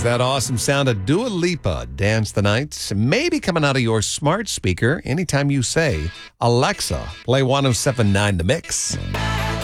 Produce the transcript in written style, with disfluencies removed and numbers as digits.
Is that awesome sound of Dua Lipa, Dance the Night? Maybe coming out of your smart speaker anytime you say, Alexa, play 107.9 The Mix.